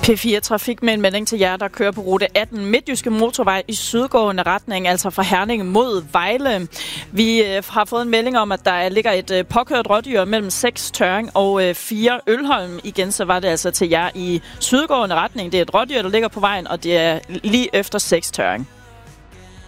P4 Trafik med en melding til jer, der kører på rute 18 Midtjyske Motorvej i sydgående retning, altså fra Herning mod Vejle. Vi har fået en melding om, at der ligger et påkørt rådyr mellem 6 Tørring og 4 Ølholm. Igen så var det altså til jer i sydgående retning. Det er et rådyr, der ligger på vejen, og det er lige efter 6 Tørring.